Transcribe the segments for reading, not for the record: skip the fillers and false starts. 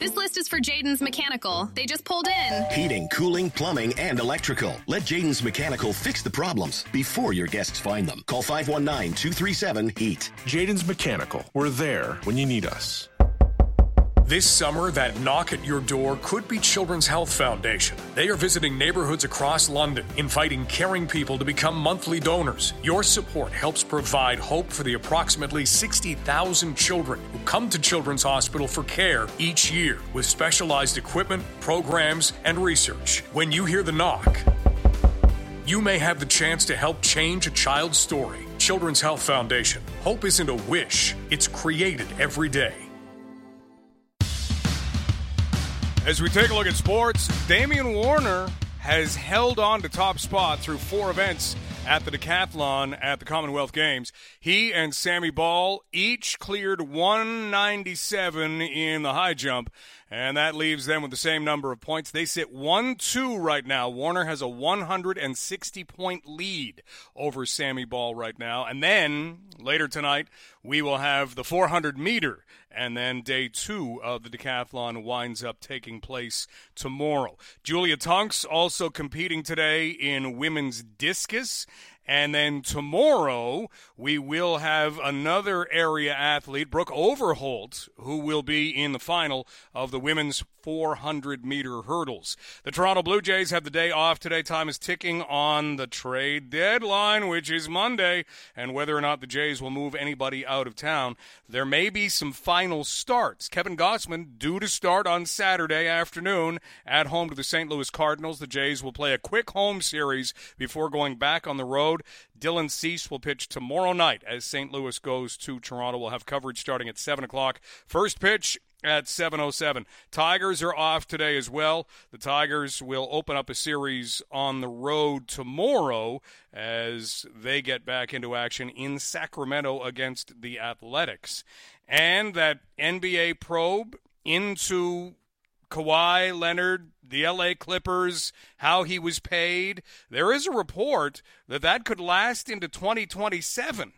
This list is for Jaden's Mechanical. They just pulled in. Heating, cooling, plumbing, and electrical. Let Jaden's Mechanical fix the problems before your guests find them. Call 519-237-HEAT. Jaden's Mechanical. We're there when you need us. This summer, that knock at your door could be Children's Health Foundation. They are visiting neighborhoods across London, inviting caring people to become monthly donors. Your support helps provide hope for the approximately 60,000 children who come to Children's Hospital for care each year with specialized equipment, programs, and research. When you hear the knock, you may have the chance to help change a child's story. Children's Health Foundation. Hope isn't a wish, it's created every day. As we take a look at sports, Damian Warner has held on to top spot through 4 events at the decathlon at the Commonwealth Games. He and Sammy Ball each cleared 197 in the high jump, and that leaves them with the same number of points. They sit 1-2 right now. Warner has a 160-point lead over Sammy Ball right now. And then, later tonight, we will have the 400-meter, and then day 2 of the decathlon winds up taking place tomorrow. Julia Tunks also competing today in women's discus. And then tomorrow, we will have another area athlete, Brooke Overholt, who will be in the final of the women's 400-meter hurdles. The Toronto Blue Jays have the day off today. Time is ticking on the trade deadline, which is Monday, and whether or not the Jays will move anybody out of town. There may be some final starts. Kevin Gossman due to start on Saturday afternoon at home to the St. Louis Cardinals. The Jays will play a quick home series before going back on the road. Dylan Cease will pitch tomorrow night as St. Louis goes to Toronto. We'll have coverage starting at 7 o'clock. First pitch at 7:07. Tigers are off today as well. The Tigers will open up a series on the road tomorrow as they get back into action in Sacramento against the Athletics. And that NBA probe into Kawhi Leonard, the LA Clippers, how he was paid. There is a report that could last into 2027.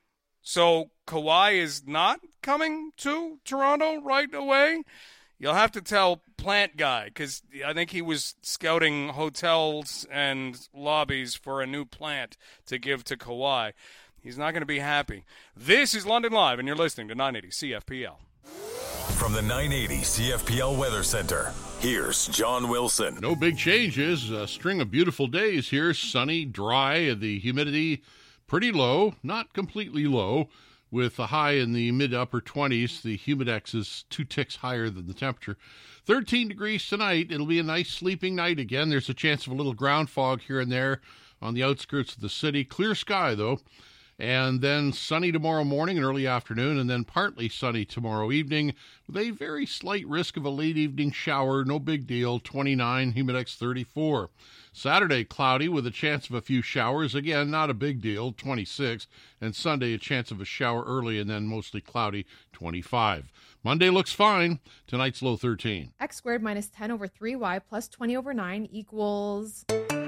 So Kawhi is not coming to Toronto right away. You'll have to tell Plant Guy, because I think he was scouting hotels and lobbies for a new plant to give to Kawhi. He's not going to be happy. This is London Live, and you're listening to 980 CFPL. From the 980 CFPL Weather Center, here's John Wilson. No big changes. A string of beautiful days here. Sunny, dry, the humidity pretty low, not completely low, with a high in the mid-upper 20s. The humidex is 2 ticks higher than the temperature. 13 degrees tonight. It'll be a nice sleeping night again. There's a chance of a little ground fog here and there on the outskirts of the city. Clear sky, though. And then sunny tomorrow morning and early afternoon, and then partly sunny tomorrow evening with a very slight risk of a late evening shower. No big deal, 29, humidex 34. Saturday, cloudy with a chance of a few showers. Again, not a big deal, 26. And Sunday, a chance of a shower early and then mostly cloudy, 25. Monday looks fine. Tonight's low 13. X squared minus 10 over 3y plus 20 over 9 equals...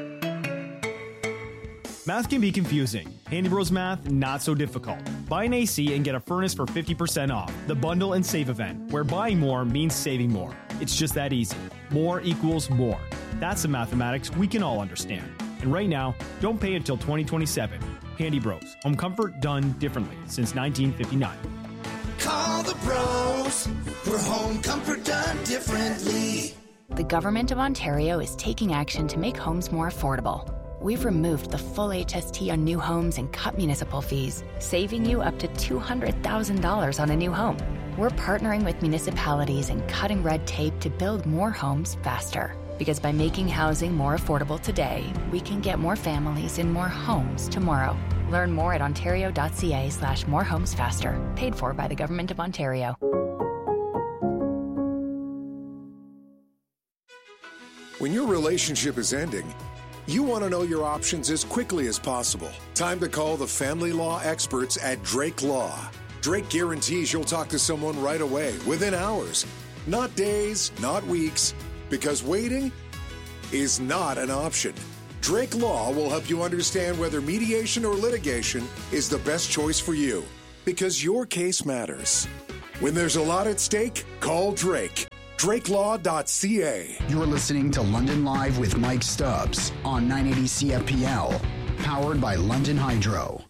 Math can be confusing. Handy Bros Math, not so difficult. Buy an AC and get a furnace for 50% off. The Bundle and Save event, where buying more means saving more. It's just that easy. More equals more. That's the mathematics we can all understand. And right now, don't pay until 2027. Handy Bros. Home comfort done differently since 1959. Call the pros for home comfort done differently. The Government of Ontario is taking action to make homes more affordable. We've removed the full HST on new homes and cut municipal fees, saving you up to $200,000 on a new home. We're partnering with municipalities and cutting red tape to build more homes faster. Because by making housing more affordable today, we can get more families in more homes tomorrow. Learn more at ontario.ca/morehomesfaster. Paid for by the Government of Ontario. When your relationship is ending, you want to know your options as quickly as possible. Time to call the family law experts at Drake Law. Drake guarantees you'll talk to someone right away, within hours. Not days, not weeks, because waiting is not an option. Drake Law will help you understand whether mediation or litigation is the best choice for you, because your case matters. When there's a lot at stake, call Drake. DrakeLaw.ca. You're listening to London Live with Mike Stubbs on 980 CFPL, powered by London Hydro.